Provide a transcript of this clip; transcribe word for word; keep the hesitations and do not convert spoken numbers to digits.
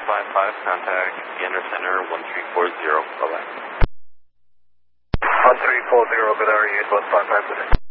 five five, contact Gander Center one three four zero. Bye-bye. one three four zero, good area, one five five, good day.